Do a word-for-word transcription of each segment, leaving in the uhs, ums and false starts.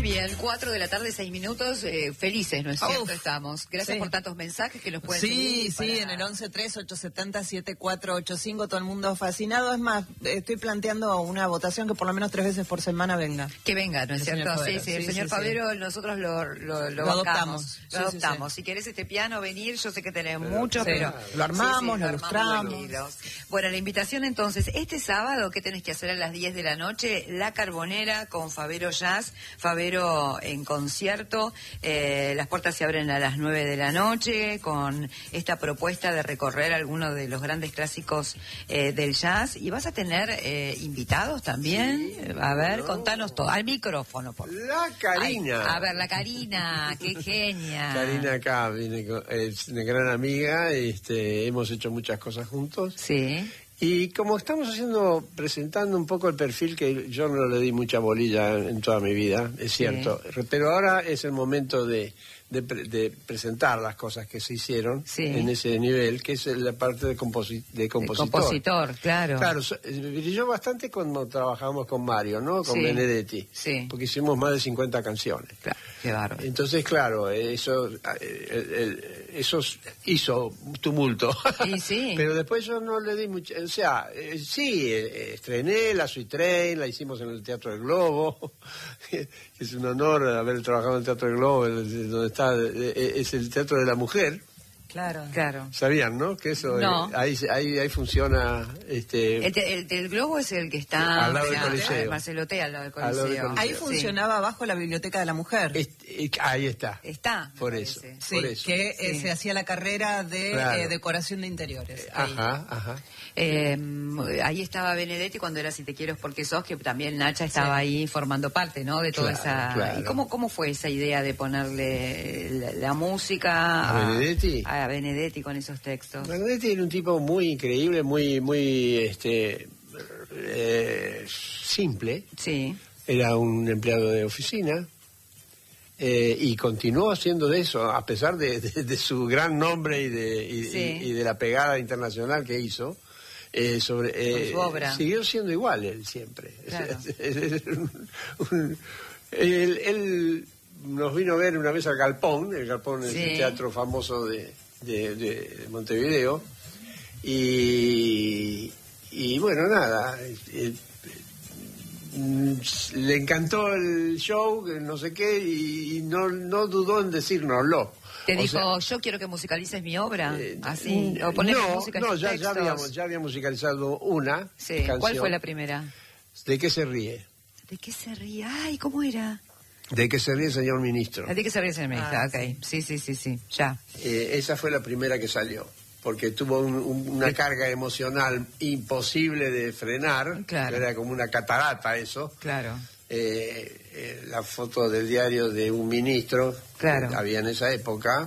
bien, cuatro de la tarde, seis minutos, eh, felices, ¿no es cierto? Uf, Estamos. Gracias sí. por tantos mensajes que los pueden Sí, seguir sí, para... en el once tres ocho siete cero siete cuatro ocho cinco, todo el mundo fascinado. Es más, estoy planteando una votación que por lo menos tres veces por semana venga. Que venga, ¿no es El cierto? señor Sí, Favero. sí, el Sí, señor sí, Favero, sí. Nosotros lo, lo, lo, Lo bancamos, adoptamos. Lo Sí, sí, adoptamos. sí. Si querés este piano venir, yo sé que tenés Pero, mucho, sí. pero... Lo armamos, sí, lo armamos ilustramos. tranquilos. Bueno, la invitación entonces, este sábado, ¿qué tenés que hacer a las diez de la noche? La Carbonera con Favero Jazz, Favero en concierto. Eh, las puertas se abren a las nueve de la noche con esta propuesta de recorrer algunos de los grandes clásicos eh, del jazz. Y vas a tener eh, invitados también. Sí, a ver, no. contanos todo. Al micrófono, por favor. La Karina. Ay, a ver, la Karina, qué genia. Karina acá viene con- es una gran amiga, este, hemos hecho muchas cosas juntos. Sí. Y como estamos haciendo, presentando un poco el perfil que yo no le di mucha bolilla en toda mi vida, es cierto, pero ahora es el momento de, de, pre- de presentar las cosas que se hicieron Sí. en ese nivel, que es la parte de, composi- de El compositor. compositor, claro. Claro, so- eh, brilló bastante cuando trabajamos con Mario, ¿no? Con Sí. Benedetti, Sí. porque hicimos más de cincuenta canciones. Claro, qué bárbaro. Entonces, claro, eso, eh, el- el- eso hizo tumulto. Y sí. Pero después yo no le di mucho. O sea, eh, sí, eh, estrené la Sweet Train, la hicimos en el Teatro del Globo. Es un honor haber trabajado en el Teatro del Globo, el- donde está, eh, es el Teatro de la Mujer. Claro. Claro. ¿Sabían, no? Que eso, No. eh, ahí, ahí, ahí funciona. Este, El, te- el del Globo es el que está... Al lado del claro, Coliseo. Marcelo T, al lado del Al lado del Coliseo. Coliseo. Ahí Sí. funcionaba abajo la Biblioteca de la Mujer. este, eh, ahí está. Está, me Por parece. eso. Sí, por eso. que eh, Sí. se hacía la carrera de Claro. eh, decoración de interiores. Ahí. Ajá, ajá. Eh, ahí estaba Benedetti cuando era Si te quiero es porque sos, que también Nacha estaba Sí. ahí formando parte, ¿no? De toda Claro, esa... claro. ¿Y cómo, cómo fue esa idea de ponerle la, la música ¿A Benedetti? A, Benedetti con esos textos. Benedetti era un tipo muy increíble, muy, muy, este, eh, simple. Sí, Era un empleado de oficina eh, y continuó haciendo de eso, a pesar de, de- de su gran nombre y de, y, Sí. y- y de la pegada internacional que hizo. Eh, sobre, eh, su obra. Siguió siendo igual él siempre. Claro. Un- un- él, él nos vino a ver una vez al Galpón, el Galpón es Sí. un teatro famoso de, de- de Montevideo, y, y bueno, nada, eh, mm, le encantó el show, que no sé qué, y, y no, no dudó en decírnoslo. te O dijo, sea, yo quiero que musicalices mi obra, eh, así, mm, o poner no, música en no, sus ya, ya, textos. habíamos, ya había musicalizado una Sí. canción. ¿Cuál fue la primera? ¿De qué se ríe? ¿De qué se ríe? Ay, ¿cómo era? ¿De qué se ríe, señor ministro? ¿De qué se ríe, señor ministro? Ah, ok, sí, sí, sí, sí, ya. Eh, esa fue la primera que salió, porque tuvo un- un- una carga emocional imposible de frenar, Claro. era como una catarata eso. Claro. Eh, eh, la foto del diario de un ministro Claro. que había en esa época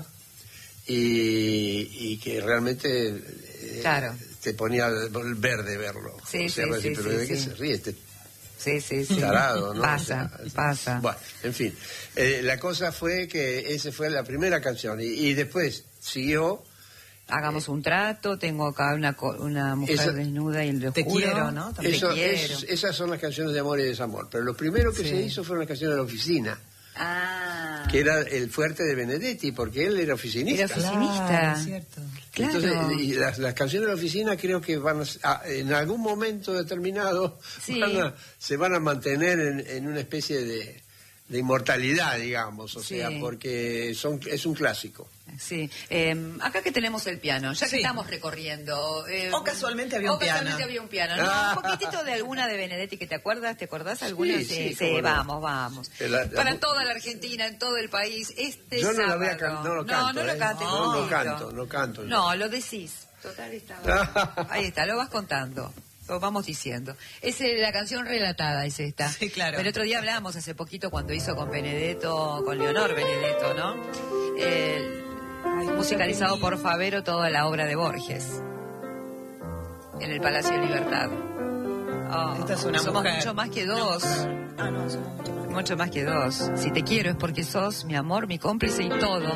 y, y que realmente eh, Claro. te ponía el verde verlo. Sí, O sea, sí, vas a decir, sí, pero sí, ¿de qué sí. se ríe este Sí, sí, sí. tarado, no? Pasa, O sea, pasa. Bueno, en fin, eh, la cosa fue que esa fue la primera canción y, y después siguió. Hagamos un trato, tengo acá una, co- una mujer Esa- desnuda y el de Te oscuro. quiero, ¿no? También. Te Eso, quiero. es- esas son las canciones de amor y desamor, pero lo primero que Sí. se hizo fueron las canciones de la oficina, Ah. que era el fuerte de Benedetti, porque él era oficinista. Era ofici- oficinista. Claro, cierto. Claro. Entonces, y las, las canciones de la oficina creo que van a, a- en algún momento determinado Sí. van a- se van a mantener en, en una especie de, de inmortalidad, digamos, o Sí. sea, porque son es un clásico. Sí. Eh, acá que tenemos el piano, ya que Sí. estamos recorriendo. eh, O casualmente había un o casualmente piano. había un piano. No, un poquitito de alguna de Benedetti que te acuerdas, ¿te acordás alguna? Sí, sí, cómo no. vamos, vamos. La- la- Para toda la Argentina, en todo el país, este Yo no la voy a sábado. can- no lo No, canto, no lo ¿eh? cantes, No, no Julito. canto, no canto yo. No, lo decís. Total estaba. Ahí está, lo vas contando. Lo vamos diciendo. Es eh, la canción relatada, es esta. Sí, claro. El otro día hablábamos hace poquito cuando hizo con Benedetto, con Leonor Benedetto, ¿no? El- musicalizado por Favero toda la obra de Borges en el Palacio de Libertad. Oh, Esta es una somos mujer. mucho más que dos. Ah, no, somos mucho más. Mucho más que dos. Si te quiero es porque sos mi amor, mi cómplice y todo.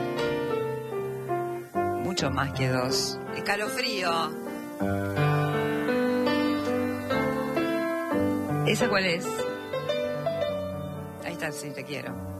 Mucho más que dos. Escalofrío. ¿Esa cuál es? Ahí está. estar si te quiero.